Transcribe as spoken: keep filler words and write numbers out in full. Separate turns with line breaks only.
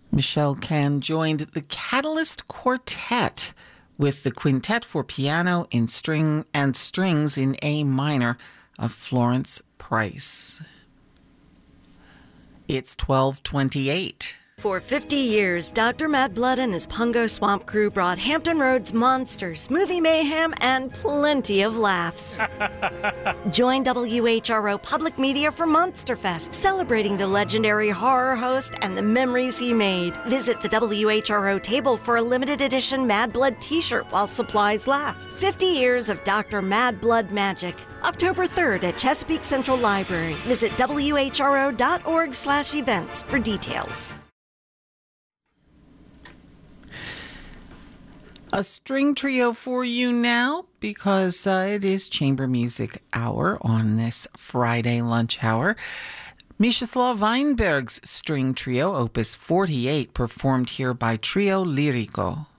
Michelle Can joined the Catalyst Quartet with the Quintet for Piano in String and Strings in A minor of Florence Price. It's twelve twenty-eight.
For fifty years, Doctor Mad Blood and his Pungo Swamp crew brought Hampton Roads monsters, movie mayhem, and plenty of laughs. Join W H R O Public Media for Monsterfest, celebrating the legendary horror host and the memories he made. Visit the W H R O table for a limited edition Mad Blood t-shirt while supplies last. fifty years of Doctor Mad Blood magic. October third at Chesapeake Central Library. Visit W H R O dot org slash events for details.
A string trio for you now, because uh, it is Chamber Music Hour on this Friday lunch hour. Mieczysław Weinberg's string trio, opus forty-eight, performed here by Trio Lirico.